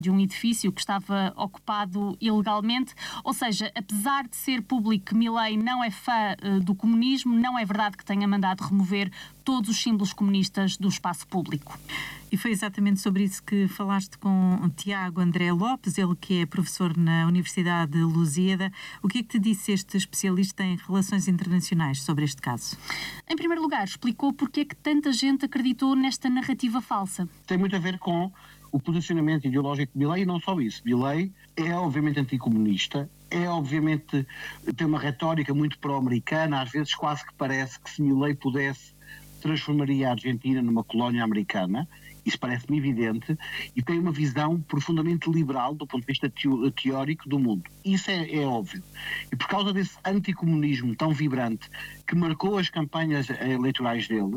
de um edifício que estava ocupado ilegalmente. Ou seja, apesar de ser público que Milei não é fã do comunismo, não é verdade que tenha mandado remover todos os símbolos comunistas do espaço público. E foi exatamente sobre isso que falaste com Tiago André Lopes, ele que é professor na Universidade de Lusíada. O que é que te disse este especialista em relações internacionais sobre este caso? Em primeiro lugar, explicou porque é que tanta gente acreditou nesta narrativa falsa. Tem muito a ver com o posicionamento ideológico de Milei e não só isso. Milei é obviamente anticomunista, obviamente tem uma retórica muito pró-americana, às vezes quase que parece que se Milei pudesse transformaria a Argentina numa colónia americana, isso parece-me evidente, e tem uma visão profundamente liberal do ponto de vista teórico do mundo. Isso é óbvio. E por causa desse anticomunismo tão vibrante que marcou as campanhas eleitorais dele,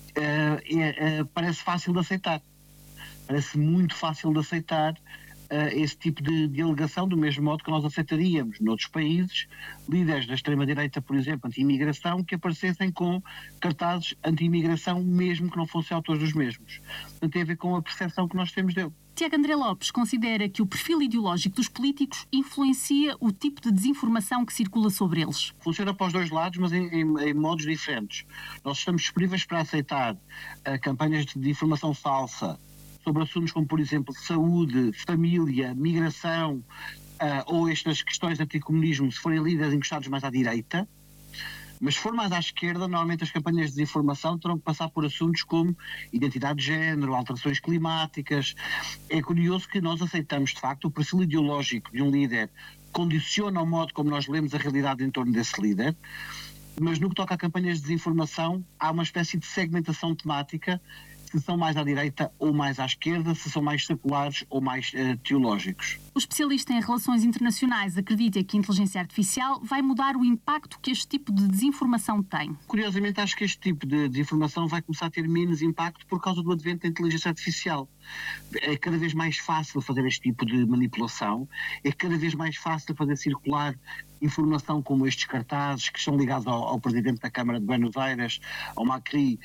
parece fácil de aceitar. Parece muito fácil de aceitar esse tipo de alegação, do mesmo modo que nós aceitaríamos noutros países líderes da extrema-direita, por exemplo, anti-imigração, que aparecessem com cartazes anti-imigração, mesmo que não fossem autores dos mesmos. Portanto, tem a ver com a percepção que nós temos dele. Tiago André Lopes considera que o perfil ideológico dos políticos influencia o tipo de desinformação que circula sobre eles. Funciona para os dois lados, mas em modos diferentes. Nós estamos disponíveis para aceitar campanhas de informação falsa sobre assuntos como, por exemplo, saúde, família, migração, ou estas questões de anticomunismo, se forem lidas encostados mais à direita. Mas se for mais à esquerda, normalmente as campanhas de desinformação terão que passar por assuntos como identidade de género, alterações climáticas. É curioso que nós aceitamos, de facto, o perfil ideológico de um líder condiciona o modo como nós lemos a realidade em torno desse líder, mas no que toca a campanhas de desinformação, há uma espécie de segmentação temática, se são mais à direita ou mais à esquerda, se são mais seculares ou mais teológicos. O especialista em relações internacionais acredita que a inteligência artificial vai mudar o impacto que este tipo de desinformação tem. Curiosamente, acho que este tipo de desinformação vai começar a ter menos impacto por causa do advento da inteligência artificial. É cada vez mais fácil fazer este tipo de manipulação, é cada vez mais fácil fazer circular informação como estes cartazes que são ligados ao Presidente da Câmara de Buenos Aires, ao Macri,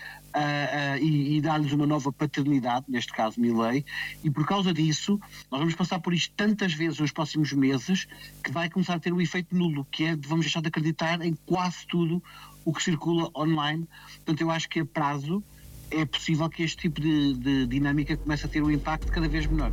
e dar-lhes uma nova paternidade, neste caso Milei, e por causa disso nós vamos passar por isto tantas vezes nos próximos meses que vai começar a ter um efeito nulo, que é vamos deixar de acreditar em quase tudo o que circula online. Portanto, eu acho que a prazo é possível que este tipo de dinâmica comece a ter um impacto cada vez menor.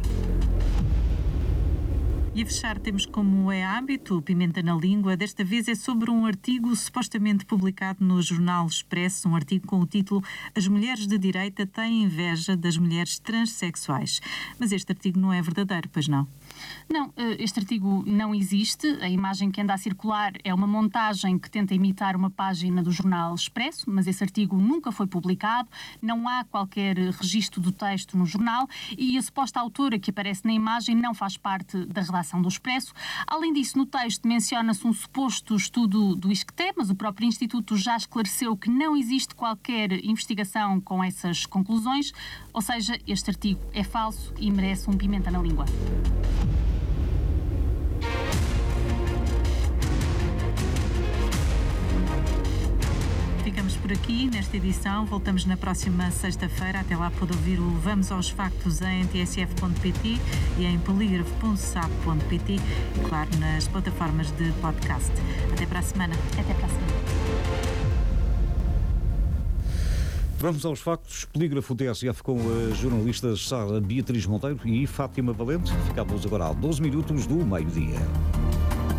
E a fechar temos, como é hábito, o Pimenta na Língua. Desta vez é sobre um artigo supostamente publicado no Jornal Expresso, um artigo com o título "As mulheres de direita têm inveja das mulheres transexuais". Mas este artigo não é verdadeiro, pois não? Não, este artigo não existe. A imagem que anda a circular é uma montagem que tenta imitar uma página do Jornal Expresso, mas esse artigo nunca foi publicado, não há qualquer registro do texto no jornal e a suposta autora que aparece na imagem não faz parte da redação do Expresso. Além disso, no texto menciona-se um suposto estudo do ISCTE, mas o próprio Instituto já esclareceu que não existe qualquer investigação com essas conclusões, ou seja, este artigo é falso e merece um pimenta na língua. Ficamos por aqui nesta edição. Voltamos na próxima sexta-feira. Até lá pode ouvir o Vamos aos Factos em tsf.pt e em polígrafo.sap.pt e, claro, nas plataformas de podcast. Até para a semana. Até para a semana. Vamos aos factos. Polígrafo TSF com as jornalistas Sara Beatriz Monteiro e Fátima Valente. Ficávamos agora a 12 minutos do meio-dia.